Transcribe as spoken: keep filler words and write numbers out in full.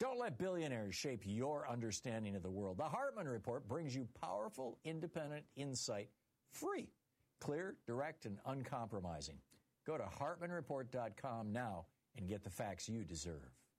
Don't let billionaires shape your understanding of the world. The Hartman Report brings you powerful, independent insight, free, clear, direct, and uncompromising. Go to hartman report dot com now and get the facts you deserve.